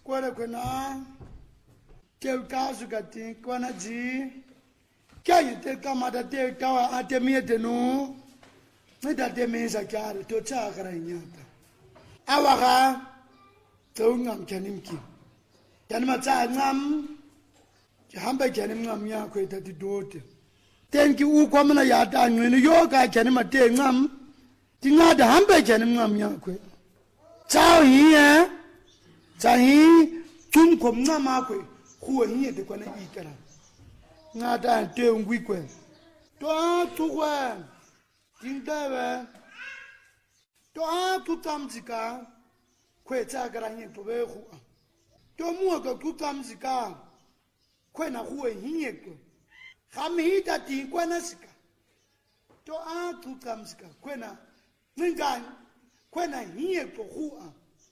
kwala kwena tel kazu kati kwana ji kaya tel kamada tel kawa atemiete no nida temeza kyare to chakra nyata awaga tongam chanimki yanma cha ngam hamba jani ngam ya ko tati dote tenki u kwamna ya ta ngene yo ka jani mate ngam tinga da hamba jani ngam ya ko chao hi chahi tum kom ngama ko huwa hi de kona ikara ngada te ngwi ko to tuwa tindawe to tutamzika ko cha garanye to be hu to mu ko tutamzika kwena huwe hinyeko khamita ti kwena sika to tukamsika kwena ngani kwena hinyeko huwa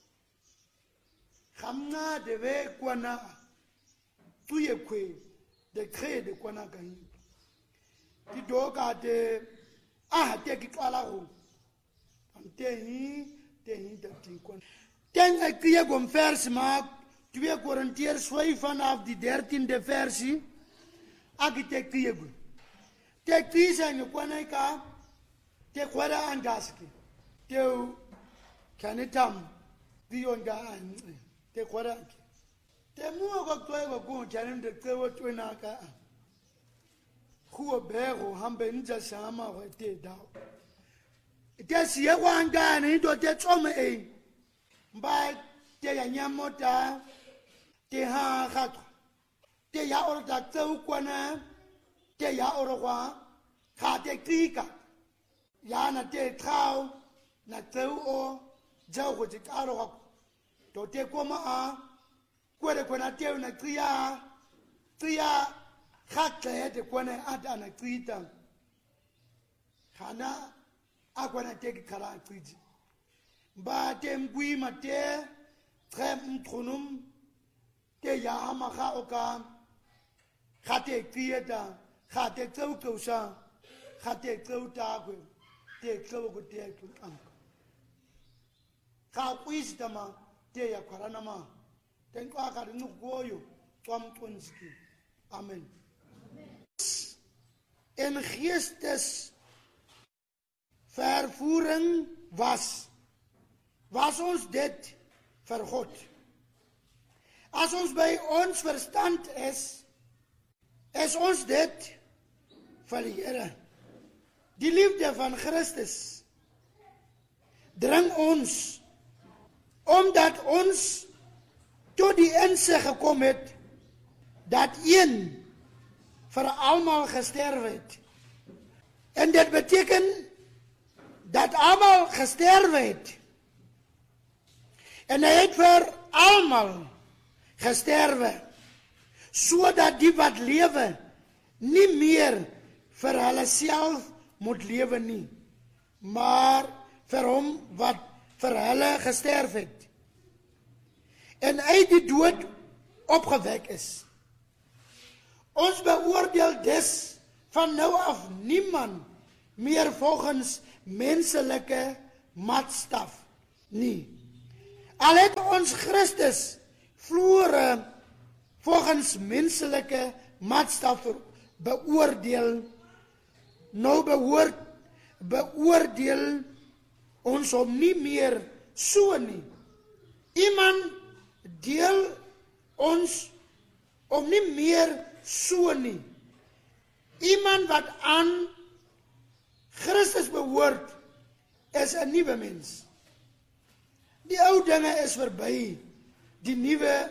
khamna deve kwena tuye kwe de crede kwena kan ti doka de te kitwala ho ante hi ti kwena ten kriye gom vers ma 2 Korintiërs 5 vanaf die 13e versie. Akite kiyegu. Te kisa ni kwaneka te kwara andaski. Te kanitam biyonda an te kwara. Te muo ko toego ko chanende tewo twinaka. Huo bego hambe nja sama wa te dao. Te siye wanga ni do te tsome mba te ya nyamota te ha khat te ya or da tsau kwana te ya or wa kha te krika ya na te khao na tsau o jau go te karo ga to te koma a kwere kwana te na tria khatle te kwana ada na krita khana akwana te khala kriji ba te ngui mate trem tronum te ya ma ga oka khate krieta khate tsau kausa khate tsau ta ko te tsau ko te kan kha kwistama te ya kharana ma ten kwa ka nu goyo twam tonski amen in geestes vervoering was ons dit vir God. As ons by ons verstand is ons dit vir die Here. Die liefde van Christus dring ons, omdat ons tot die insig gekom het, dat een vir almal gesterf het. En dit beteken, dat almal gesterf het. En hy het vir almal gesterwe, sodat die wat lewe, nie meer vir hulle self moet lewe nie, maar vir hom wat vir hulle gesterf het. En uit die dood opgewek is. Ons beoordeel dus van nou af niemand meer volgens menselike maatstaf nie. Al het ons Christus vloere volgens menselike maatstaf beoordeel, nou beoordeel ons hom nie meer so nie. Iemand deel ons om nie meer so nie. Iemand wat aan Christus behoort, is 'n nuwe mens. Die ou dinge is verby, die nuwe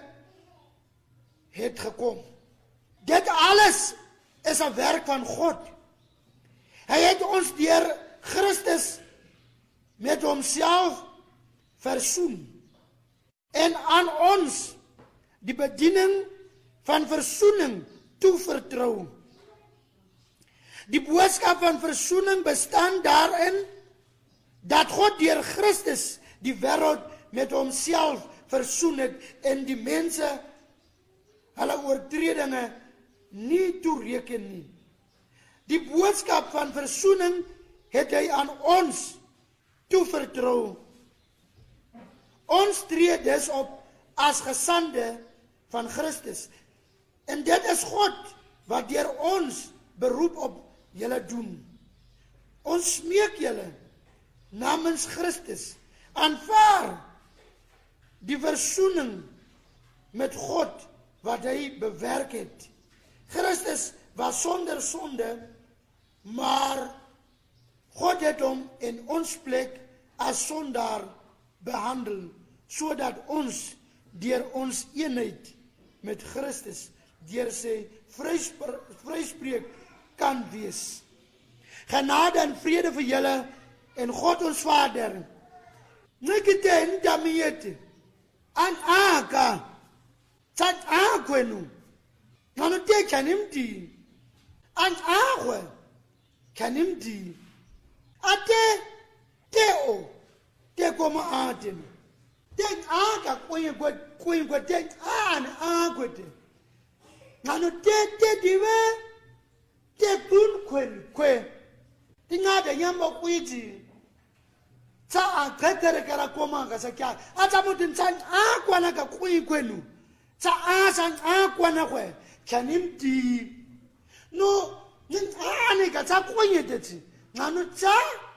het gekom. Dit alles is 'n werk van God. Hy het ons deur Christus met homself versoen en aan ons die bediening van versoening toevertrou. Die boodskap van versoening bestaan daarin dat God deur Christus die wêreld met homself versoen het en die mense hulle oortredinge nie toereken nie. Die boodskap van versoening het hy aan ons toevertrou. Ons tree dus op as gesande van Christus. En dit is God wat deur ons beroep op julle doen. Ons smeek julle namens Christus, aanvaar die versoening met God wat hy bewerk het. Christus was sonder sonde, maar God het hom in ons plek as sondaar behandel, sodat ons deur ons eenheid met Christus deur sy vryspreek kan wees. Genade en vrede vir julle en God ons Vader. Nikite ndamiyete an aka tat akwenu nanu te kanimdi an akwe kanimdi ate teo te koma aten te aka kwenye te an akwete nanu te diwe te kun kwen tingade nyambo kwiti tsa akhetere kara koma ka sakya ata mutin tsan akwana ka kwenu tsa asan akwana kwe kanimdi no nin ani ka tsa kwenyeteti nanu tsa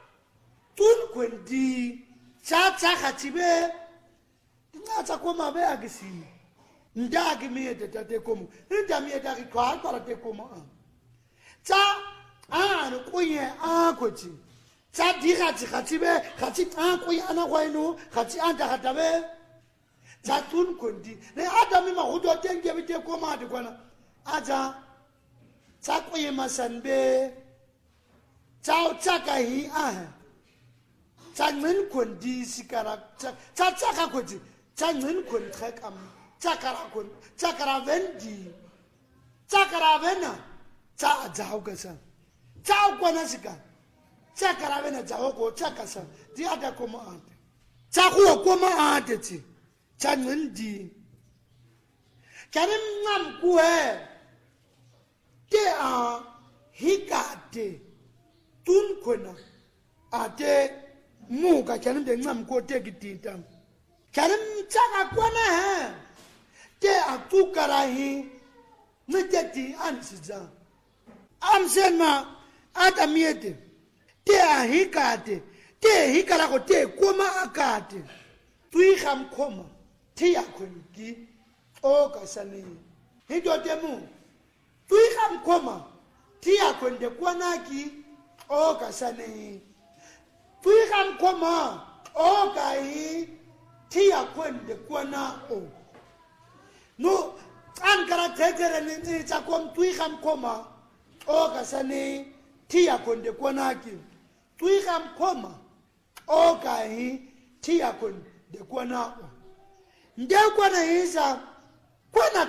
kwendi tsa khatibe tsa koma be agisi ndagi miyete tate komo ndamiyete ki kwa para te komo tsa ano kwenye akweti tsa digati khatibe khati kwenye ana kwenu khati anda khatabe tsa kwendi ne adami mahudo tenge bite koma ati kwana aja tsa kwenye masanbe tsa kahi tsa ngin kwendi sikara tsa kakweti tsa ngin kwendi khakam tsa karavendi tsa karavena tsa ajaugasa tsa kwana sika tsa karavena jago tsa kasa di ada koma ante tsa kuwa koma ante tsa ngindi kanim ngam kuwe te a hikate tun kona ate muka kanim de ngam ko te kitita kanim tsa kwana te atukarahi niteti ansija amsema adamiete te ahikate te hikala ko te koma akate tuikham khoma te yakhonki okasane hido temu tuikham khoma te yakhonde kwanaki okasane tuikham khoma okai te yakhonde kwana o no ankara tekere ni tsakom tuikham khoma okasane tia konde kwanaki tuikham khoma okai tia konde kwanao nde kwana hisa kwana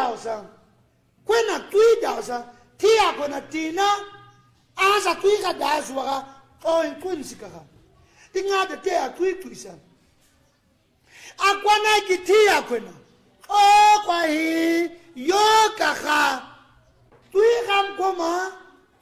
2000 tia kona tina asa tuikha daswa o inkunsika tingade tia tuisa akwana kitia kwana o kwa hi yokaha tuikham khoma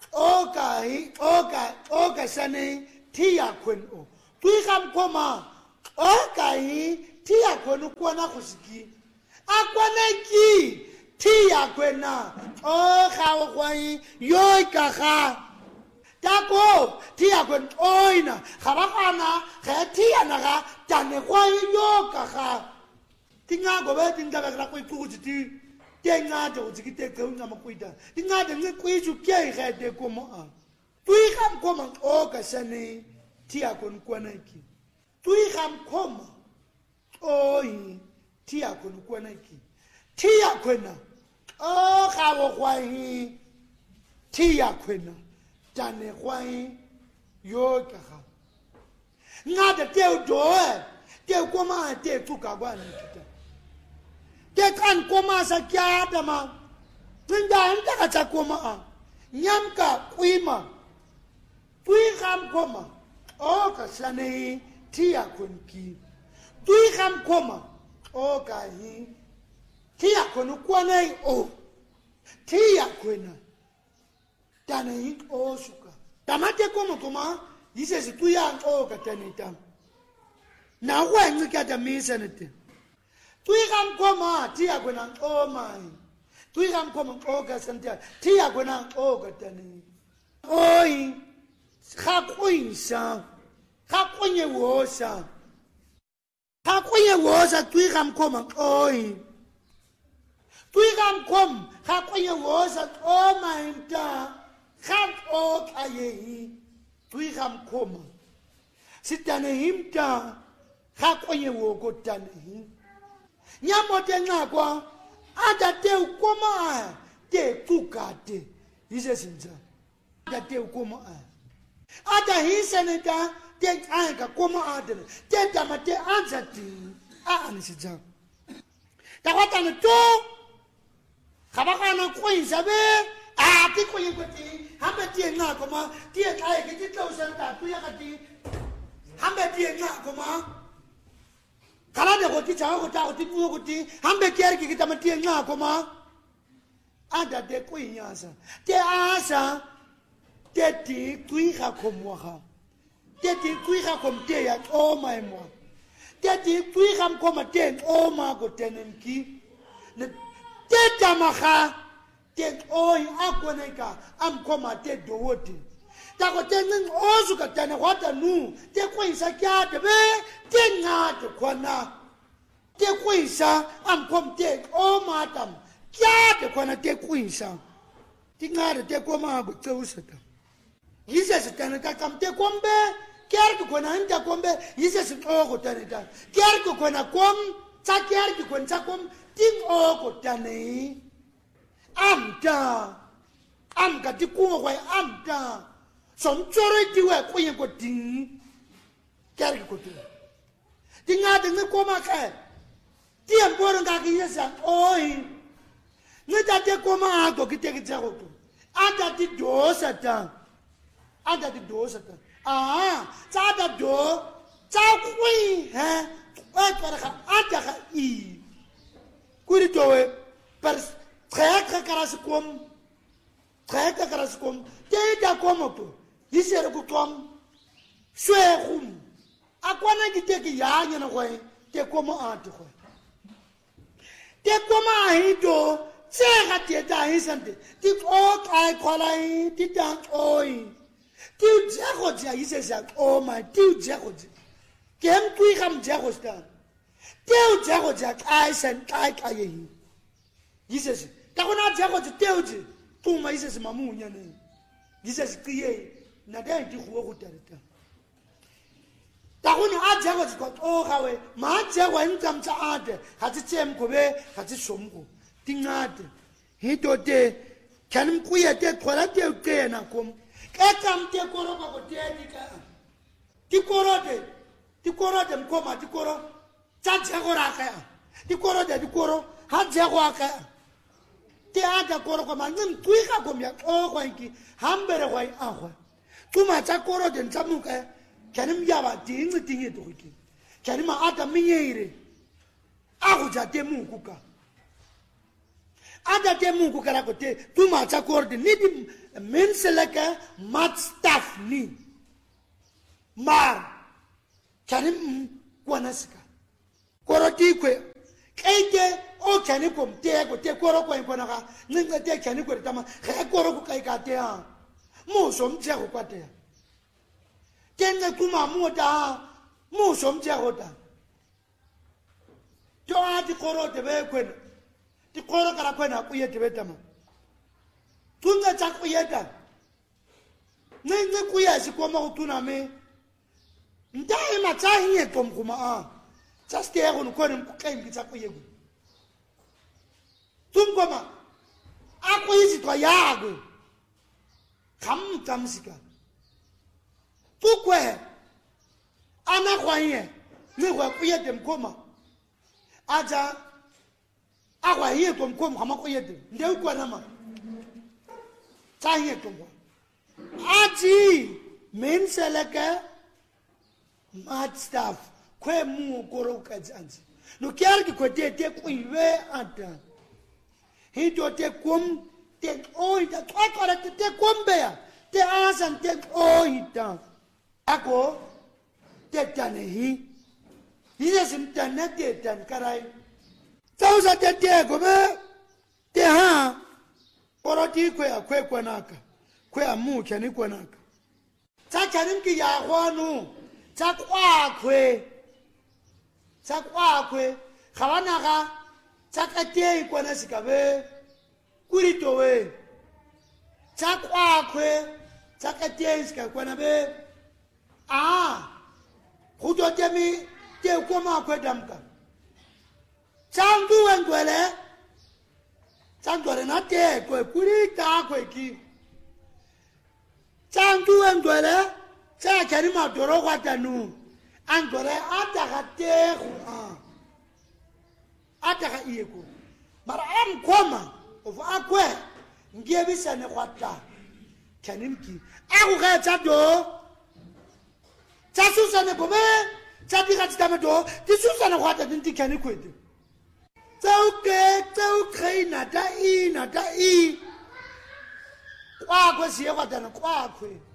oka sane tia kwenu tuikham khoma okai tia kwenu kwana khusiki akwana ki tia kwena okha kwai yokaha tako tia kwen oina khabakana khatia naga tane kwai yokaha tingago betinga ka kwikuti tengade uzikiteke ungamakwita ingade ngikwizu kyayigade komo tuikham khoma okasane tia kon kwanaki tuikham khoma oi tia kon kwanaki tia kwena khawo khwahi tia kwena tane khwahi yokaha ngade teudoe te koma te tuka kwana kita te kan koma sa kya dama nda ka cha koma nyamka kuima tuikham koma oka sane tia kunki tuikham koma oka hi tia konu kwanai o tia kwena tana hi osuka tamate koma yise situya oka tanita na wa ngika ta misanete Tuigam koma tia gwenang o mai. Tuigam koma oga santia tia gwenang oga tani. Oi, hakuinsa, hakunye wosa. Hakunye wosa tuigam koma oi. Tuigam kom hakunye wosa o mai ta. Hak o kayehi. Tuigam koma. Sitane himta hakunye wogo tani. Nyamote ngakwa ada te ukoma te tukate hise sinza ada te ukoma ada hise neta te anga koma ada te tamate anzati anisija takwata no to kabaka no kwinza be ti kwingoti hambe ti ngakoma ti kai ke ti tawsanta tu yakati hambe ti ngakoma kala de goti chawo gota goti buo goti hambe kier ki kitamati nga koma ada de kuinyasa te asa te ti kuiha komwa te ti kuiha komte ya o mai mo te ti kuiha koma te o ma go tenenki ne te tamaha te oi akoneka am koma te dowote ta go tenen ozu ka tane wata nu te kuisa kya de be te nga te kwana te kuisa am kom te o matam kya te kwana te kuisa ti nga te koma go tseusata yise se tane ka kam te kombe kya ke kwana nta kombe yise se o go tane ta kya ke kwana kom tsa kya ke kwana tsa kom ti o go tane amta am ka ti ku go amta som chore ti wa kuyen ko tin kya ke ko tin tinga de ko ma ka ti am boron ka ki yesa oi ne ta te ko ma to ki te ki tsego to ada ti do satan cha da do cha kui he wa para ka ada ka I kuri to we per trek karaskom te da komo to yisere ku tom swegum akwana ki te ki ya nyana go te komo ati go te koma hido tsega te ta hisante ti o kai kwalai ti ta oi ti jago ja yise sa o ma ti jago kem tu ikam jago sta ti jago ja kai san kai kai yise ta kona jago te uji tu ma yise mamu nyane yise kiye na dai ti go go tarita ta kona a jago ko o gawe ma jago ntam tsa ade ha ti tsem ko be ha ti somgo tingade hitote kanum kuya te khola te ke na kom ka kam te koro ko te dika ti koro de mkoma ti koro tsa jago ra ka ti koro ha jago ka te ada koro ko mangim tuika ko mya o ko inki hambere ko ahwa tuma tsa koro de tsamuka kanum ya ba tingi to ki kanum ada minyere agu ja te mu kuka ada te mu kuka ko te tuma tsa koro de ni di menselaka mat staff ni mar kanum kwanaska koro ti kwe kaite o kani kom te ko te koro ko impona ka ninga te kani ko tama ka koro ko kai ka te a mo som je ko ka te tenga kuma mo da mo som je ko ta to a ti koro te be ko ti koro kara ko na ku ye te be tama tunga cha ku ye ta ninga ku ya si ko ma ku tuna me ndai ma cha hiye kom kuma a cha ste ko no ko ni ku kai mi cha ku ye ku tumkoma ako yisi to yago kam tamsika tukwe ana kwaye ni kwa kuyete mkoma aja akwa hiye to mkoma kama kuyete ndio kwa nama tahiye to aji menselaka mat staff kwe mu koro kazanzi no kyarki ko te kuiwe ata hito te kom te oita twakora te kombea te asan te oita ako te tanehi hisa simtana te tan karai tsao sa teteko be te ha poroti kwe a kwe kwanaka kwe a mucha ni kwanaka tsa tshane ke ya gwano tsa kwakwe ga bana ga tsa ka teng kwana se ka be kuritowe tsa kwakwe tsa ka teng se ka kwana be go to temi te ko ma kwe damka tsangu wengwele tsangwele na te ko kurita ko ki tsangu wengwele tsa kari ma doro kwa tanu angwele ata te ata ieko mara am koma of akwe ngiebisa ne kwata kanimki aku ga tsa do tsa susane bobe tsa diga tsa do ti susane kwata tinti kanikwete tsau kreina da i kwakwe siye kwata na kwakwe